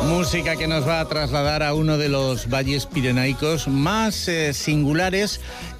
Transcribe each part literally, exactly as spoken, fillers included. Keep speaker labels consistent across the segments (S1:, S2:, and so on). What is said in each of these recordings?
S1: Música que nos va a trasladar a uno de los valles pirenaicos más eh, singulares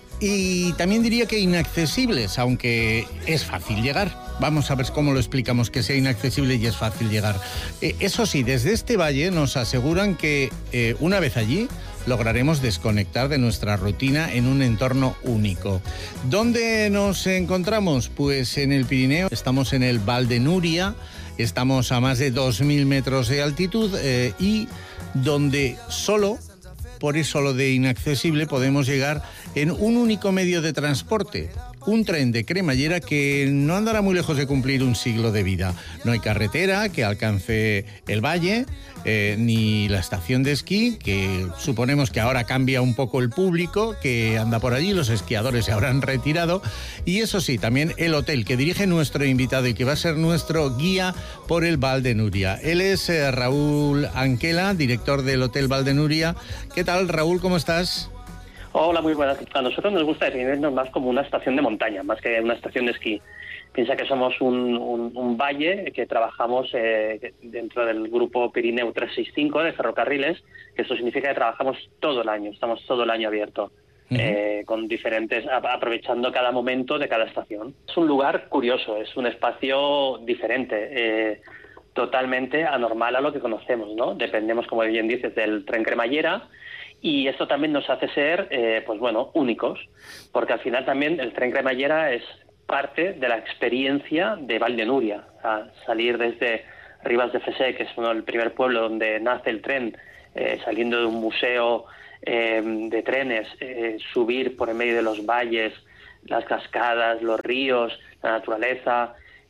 S1: y también diría que inaccesibles, aunque es fácil llegar. Vamos a ver cómo lo explicamos, que sea inaccesible y es fácil llegar. Eh, eso sí, desde este valle nos aseguran que eh, una vez allí lograremos desconectar de nuestra rutina en un entorno único. ¿Dónde nos encontramos? Pues en el Pirineo, estamos en el Val de Núria, estamos a más de dos mil metros de altitud eh, y donde solo, por eso lo de inaccesible, podemos llegar en un único medio de transporte. Un tren de cremallera que no andará muy lejos de cumplir un siglo de vida. No hay carretera que alcance el valle, eh, ni la estación de esquí, que suponemos que ahora cambia un poco el público que anda por allí, los esquiadores se habrán retirado. Y eso sí, también el hotel que dirige nuestro invitado y que va a ser nuestro guía por el Val de Núria. Él es eh, Raúl Anquela, director del Hotel Val de Núria. ¿Qué tal, Raúl? ¿Cómo estás?
S2: Hola, muy buenas. A nosotros nos gusta definirnos más como una estación de montaña, más que una estación de esquí. Piensa que somos un, un, un valle que trabajamos eh, dentro del grupo Pirineu trescientos sesenta y cinco de ferrocarriles, que esto significa que trabajamos todo el año, estamos todo el año abierto, uh-huh. eh, con diferentes, aprovechando cada momento de cada estación. Es un lugar curioso, es un espacio diferente, eh, totalmente anormal a lo que conocemos, ¿no? Dependemos, como bien dices, del tren cremallera. Y esto también nos hace ser, eh, pues bueno, únicos, porque al final también el tren cremallera es parte de la experiencia de Val de Núria. O sea, salir desde Ribas de Fesé, que es uno, el primer pueblo donde nace el tren, eh, saliendo de un museo eh, de trenes, eh, subir por en medio de los valles, las cascadas, los ríos, la naturaleza,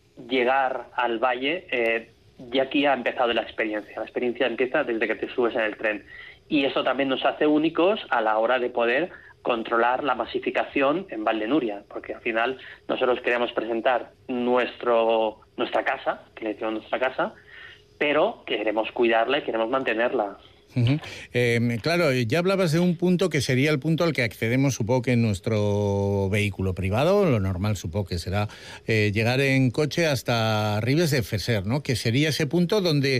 S2: llegar al valle, eh, y aquí ha empezado la experiencia. La experiencia empieza desde que te subes en el tren. Y eso también nos hace únicos a la hora de poder controlar la masificación en Val de Núria, porque al final nosotros queremos presentar nuestro nuestra casa, que le decimos nuestra casa, pero queremos cuidarla y queremos mantenerla.
S1: Uh-huh. Eh, claro, ya hablabas de un punto que sería el punto al que accedemos, supongo que en nuestro vehículo privado. Lo normal supongo que será eh, llegar en coche hasta Ribes de Fesé, ¿no? Que sería ese punto donde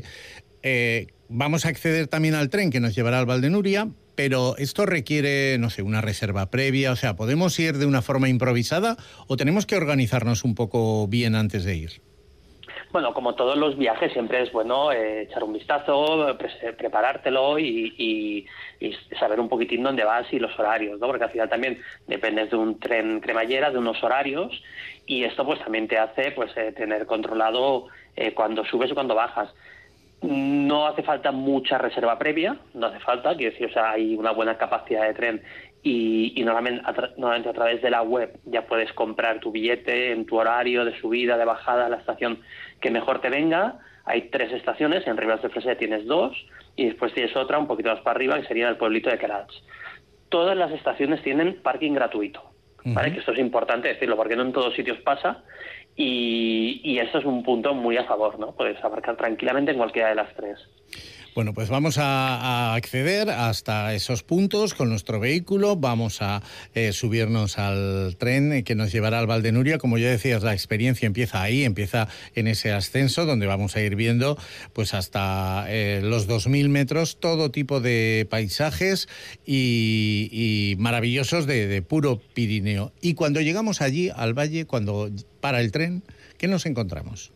S1: eh, vamos a acceder también al tren que nos llevará al Val de Núria, pero esto requiere, no sé, una reserva previa. O sea, ¿podemos ir de una forma improvisada o tenemos que organizarnos un poco bien antes de ir?
S2: Bueno, como todos los viajes, siempre es bueno eh, echar un vistazo, pre- preparártelo y, y, y saber un poquitín dónde vas y los horarios, ¿no? Porque al final también dependes de un tren cremallera, de unos horarios, y esto pues también te hace pues eh, tener controlado eh, cuando subes y cuando bajas. No hace falta mucha reserva previa, no hace falta, quiero decir, o sea, hay una buena capacidad de tren y, y normalmente, a tra- normalmente a través de la web ya puedes comprar tu billete en tu horario de subida, de bajada a la estación que mejor te venga. Hay tres estaciones, en Ribas de Fesé tienes dos y después tienes otra un poquito más para arriba que sería el pueblito de Queralbs. Todas las estaciones tienen parking gratuito, ¿vale? Uh-huh. Que esto es importante decirlo porque no en todos sitios pasa. Y, y eso es un punto muy a favor, ¿no? Puedes aparcar tranquilamente en cualquiera de las tres.
S1: Bueno, pues vamos a, a acceder hasta esos puntos con nuestro vehículo. Vamos a eh, subirnos al tren que nos llevará al Val de Núria. Como ya decías, la experiencia empieza ahí, empieza en ese ascenso donde vamos a ir viendo pues hasta eh, los dos mil metros, todo tipo de paisajes y, y maravillosos de, de puro Pirineo. Y cuando llegamos allí al valle, cuando para el tren, ¿qué nos encontramos?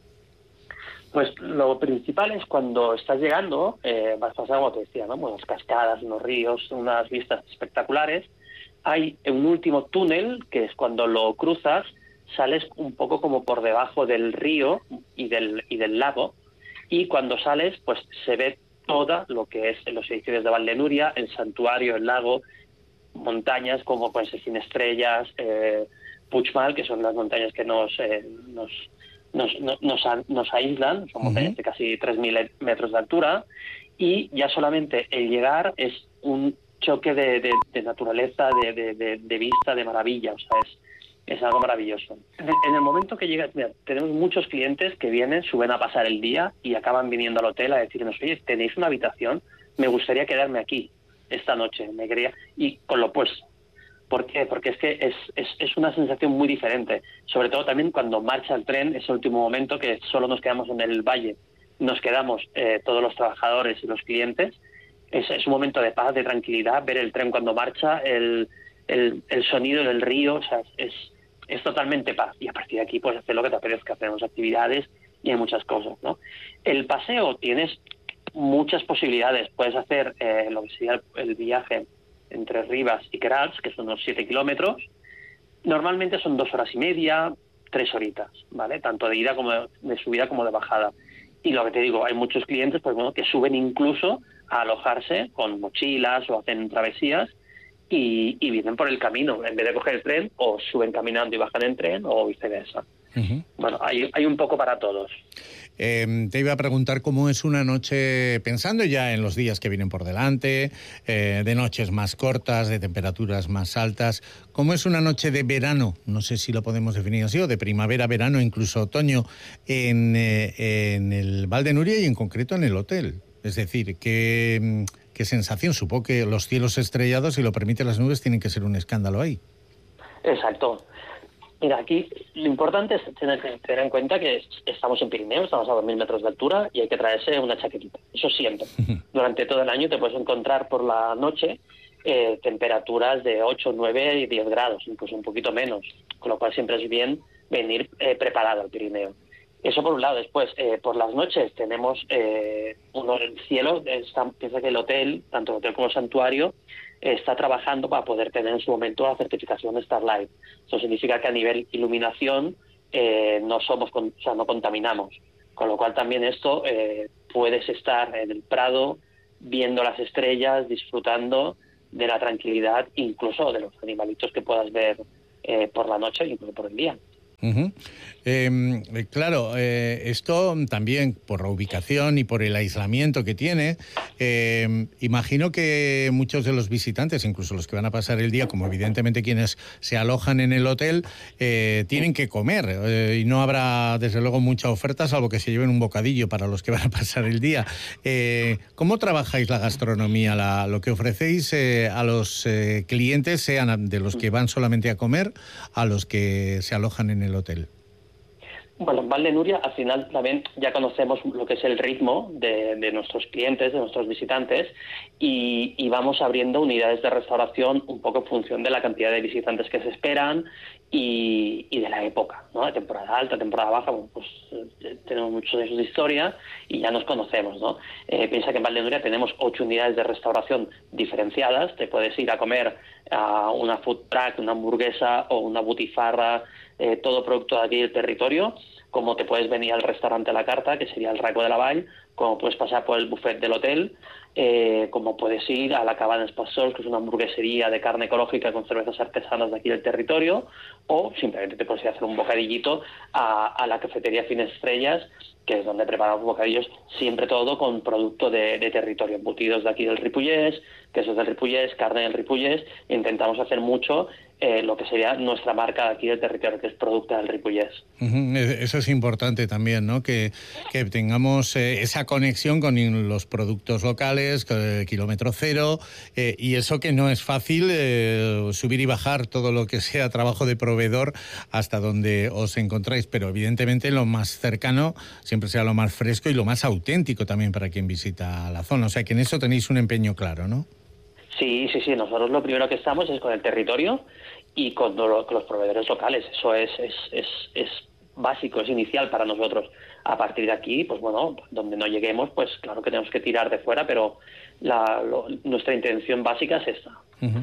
S2: Pues lo principal es cuando estás llegando, eh, vas pasando, como te decía, ¿no? Unas cascadas, unos ríos, unas vistas espectaculares. Hay un último túnel, que es cuando lo cruzas, sales un poco como por debajo del río y del, y del lago, y cuando sales, pues se ve todo lo que es los edificios de Val de Núria, el santuario, el lago, montañas como pueden ser Sin Estrellas, eh, Puigmal, que son las montañas que nos... Eh, nos Nos, nos, nos aíslan, son montañas uh-huh. de casi tres mil metros de altura, y ya solamente el llegar es un choque de, de, de naturaleza, de, de, de, de vista, de maravilla, o sea, es, es algo maravilloso. En el, en el momento que llegas, mira, tenemos muchos clientes que vienen, suben a pasar el día y acaban viniendo al hotel a decirnos, oye, ¿tenéis una habitación? Me gustaría quedarme aquí esta noche, me quería, y con lo pues... ¿Por qué? Porque es que es, es, es una sensación muy diferente, sobre todo también cuando marcha el tren, ese último momento que solo nos quedamos en el valle nos quedamos eh, todos los trabajadores y los clientes. Es, es un momento de paz, de tranquilidad, ver el tren cuando marcha, el, el, el sonido del río, o sea, es, es totalmente paz. Y a partir de aquí puedes hacer lo que te apetezca, hacemos actividades y hay muchas cosas, ¿no? El paseo tienes muchas posibilidades. Puedes hacer eh, lo que sería el, el viaje entre Rivas y Queralbs, que son unos siete kilómetros. Normalmente son dos horas y media, tres horitas, ¿vale? Tanto de ida como de, de subida como de bajada. Y lo que te digo, hay muchos clientes, pues bueno, que suben incluso a alojarse con mochilas o hacen travesías y, y vienen por el camino, en vez de coger el tren, o suben caminando y bajan en tren, o viceversa. Uh-huh. Bueno, hay, hay un poco para todos.
S1: Eh, te iba a preguntar cómo es una noche, pensando ya en los días que vienen por delante, eh, de noches más cortas, de temperaturas más altas, ¿cómo es una noche de verano? No sé si lo podemos definir así, o de primavera, verano, incluso otoño, en, eh, en el Val de Núria y en concreto en el hotel. Es decir, ¿qué, qué sensación? Supongo que los cielos estrellados, si lo permiten las nubes, tienen que ser un escándalo ahí.
S2: Exacto. Mira, aquí lo importante es tener, tener en cuenta que estamos en Pirineo, estamos a dos mil metros de altura y hay que traerse una chaquetita. Eso siempre. Durante todo el año te puedes encontrar por la noche eh, temperaturas de ocho, nueve y diez grados, incluso un poquito menos, con lo cual siempre es bien venir eh, preparado al Pirineo. Eso por un lado. Después, eh, por las noches tenemos eh, uno, el cielo, está, piensa que el hotel, tanto el hotel como el santuario, eh, está trabajando para poder tener en su momento la certificación Starlight. Eso significa que a nivel iluminación eh, no somos, con, o sea, no contaminamos. Con lo cual también esto, eh, puedes estar en el Prado viendo las estrellas, disfrutando de la tranquilidad, incluso de los animalitos que puedas ver eh, por la noche, incluso por el día.
S1: Uh-huh. Eh, claro, eh, esto también por la ubicación y por el aislamiento que tiene, eh, imagino que muchos de los visitantes, incluso los que van a pasar el día, como evidentemente quienes se alojan en el hotel, eh, tienen que comer eh, y no habrá desde luego mucha oferta, salvo que se lleven un bocadillo para los que van a pasar el día. Eh, ¿Cómo trabajáis la gastronomía, la, lo que ofrecéis eh, a los eh, clientes, sean de los que van solamente a comer, a los que se alojan en el el hotel?
S2: Bueno, en Val de Núria al final también ya conocemos lo que es el ritmo de, de nuestros clientes, de nuestros visitantes, y, y vamos abriendo unidades de restauración un poco en función de la cantidad de visitantes que se esperan y, y de la época, ¿no? De temporada alta, temporada baja, bueno, pues eh, tenemos muchos de esos de historia y ya nos conocemos, ¿no? Eh, piensa que en Val de Núria tenemos ocho unidades de restauración diferenciadas. Te puedes ir a comer a una food truck, una hamburguesa o una butifarra, eh, todo producto de aquí del territorio, como te puedes venir al restaurante a la carta, que sería el Raco de la Vall, como puedes pasar por el buffet del hotel, eh, como puedes ir a la Cabanes Pastors, que es una hamburguesería de carne ecológica con cervezas artesanas de aquí del territorio, o simplemente te puedes ir a hacer un bocadillito a, a la cafetería Fines Estrellas, que es donde preparamos bocadillos, siempre todo con producto de, de territorio, embutidos de aquí del Ripollès, quesos del Ripollès, carne del Ripollès. Intentamos hacer mucho eh, lo que sería nuestra marca de aquí del territorio, que es producto del Ripollès.
S1: Uh-huh. Eso es importante también, ¿no? Que, que tengamos eh, esa conexión con los productos locales, con el kilómetro cero, eh, y eso que no es fácil, eh, subir y bajar todo lo que sea trabajo de proveedor hasta donde os encontráis, pero evidentemente lo más cercano siempre sea lo más fresco y lo más auténtico también para quien visita la zona. O sea que en eso tenéis un empeño claro, ¿no?
S2: Sí, sí, sí. Nosotros lo primero que estamos es con el territorio y con, lo, con los proveedores locales. Eso es, es, es, es básico, es inicial para nosotros. A partir de aquí, pues bueno, donde no lleguemos, pues claro que tenemos que tirar de fuera, pero la, lo, nuestra intención básica es esta.
S1: Uh-huh.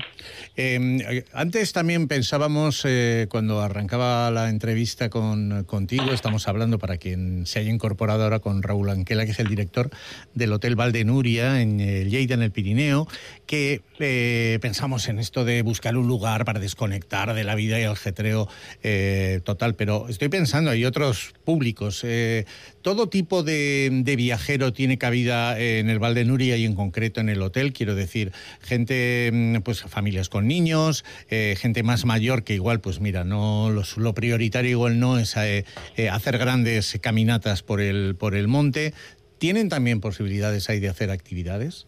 S1: Eh, antes también pensábamos, eh, cuando arrancaba la entrevista con, contigo, estamos hablando, para quien se haya incorporado ahora, con Raúl Anquela, que es el director del Hotel Val de Núria en eh, Lleida, en el Pirineo, que eh, pensamos en esto de buscar un lugar para desconectar de la vida y el ajetreo eh, total, pero estoy pensando, hay otros públicos, eh, todo tipo de, de viajero tiene cabida en el Val de Núria y en concreto en el hotel, quiero decir, gente, pues familias con niños, eh, gente más mayor que igual, pues mira, no los, lo prioritario igual no es eh, eh, hacer grandes caminatas por el, por el monte. ¿Tienen también posibilidades ahí de hacer actividades?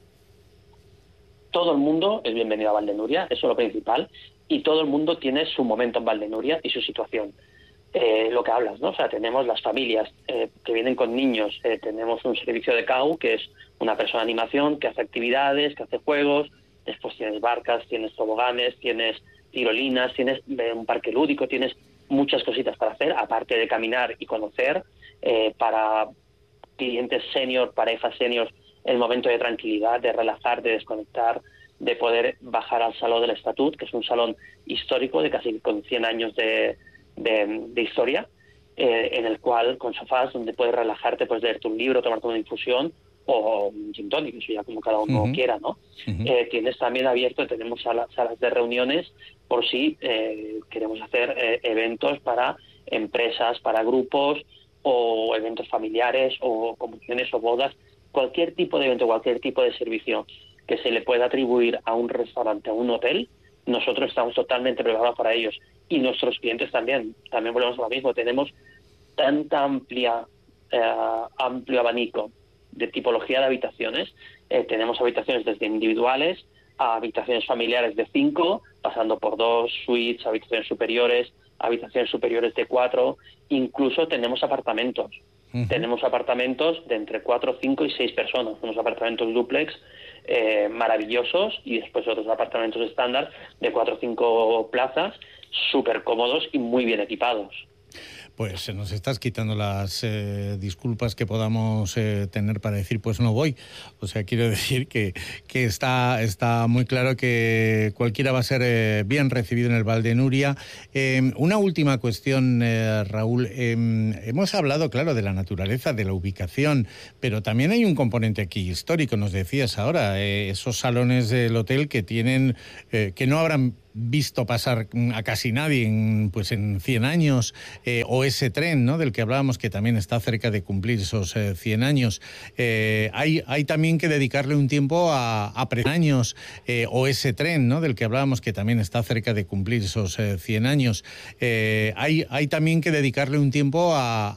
S2: Todo el mundo es bienvenido a Val de Núria, eso es lo principal, y todo el mundo tiene su momento en Val de Núria y su situación. eh, lo que hablas, ¿no? O sea, tenemos las familias eh, que vienen con niños, eh, tenemos un servicio de C A U, que es una persona de animación que hace actividades, que hace juegos, después tienes barcas, tienes toboganes, tienes tirolinas, tienes eh, un parque lúdico, tienes muchas cositas para hacer, aparte de caminar y conocer, eh, para clientes senior, parejas senior, el momento de tranquilidad, de relajar, de desconectar, de poder bajar al Saló del Estatut, que es un salón histórico de casi con cien años de, de, de historia, eh, en el cual, con sofás, donde puedes relajarte, puedes leerte un libro, tomarte una infusión o un gin tonic, eso ya como cada uno uh-huh. quiera, ¿no? Uh-huh. Eh, tienes también abierto, tenemos salas, salas de reuniones por si eh, queremos hacer eh, eventos para empresas, para grupos, o eventos familiares, o comuniones, o bodas, cualquier tipo de evento, cualquier tipo de servicio que se le pueda atribuir a un restaurante, a un hotel, nosotros estamos totalmente preparados para ellos. Y nuestros clientes también, también volvemos a lo mismo, tenemos tanta amplia, eh, amplio abanico de tipología de habitaciones, eh, tenemos habitaciones desde individuales a habitaciones familiares de cinco, pasando por dos suites, habitaciones superiores, habitaciones superiores de cuatro, incluso tenemos apartamentos. Uh-huh. Tenemos apartamentos de entre cuatro, cinco y seis personas, unos apartamentos dúplex eh, maravillosos, y después otros apartamentos estándar de cuatro o cinco plazas, súper cómodos y muy bien equipados.
S1: Pues se nos estás quitando las eh, disculpas que podamos eh, tener para decir pues no voy. O sea, quiero decir que, que está, está muy claro que cualquiera va a ser eh, bien recibido en el Val de Núria. Eh, una última cuestión, eh, Raúl. Eh, hemos hablado, claro, de la naturaleza, de la ubicación, pero también hay un componente aquí histórico, nos decías ahora, eh, esos salones del hotel que tienen, eh, que no habrán visto pasar a casi nadie en, pues en cien años, eh, o ese tren, ¿no?, del que hablábamos, que también está cerca de cumplir esos eh, cien años. Eh, hay, hay también que dedicarle un tiempo a, a pre años, eh, o ese tren, ¿no?, del que hablábamos, que también está cerca de cumplir esos eh, cien años. Eh, hay, hay también que dedicarle un tiempo a,